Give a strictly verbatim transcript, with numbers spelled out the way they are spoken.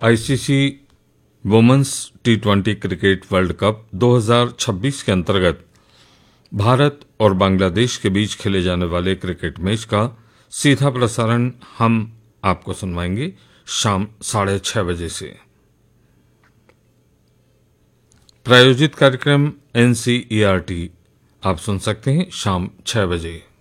ICC women's T twenty cricket world cup दो हज़ार छब्बीस के अंतर्गत भारत और बांग्लादेश के बीच खेले जाने वाले क्रिकेट मैच का सीधा प्रसारण हम आपको सुनवाएंगे शाम साढ़े छह बजे से। प्रायोजित कार्यक्रम एनसीईआरटी आप सुन सकते हैं शाम छह बजे।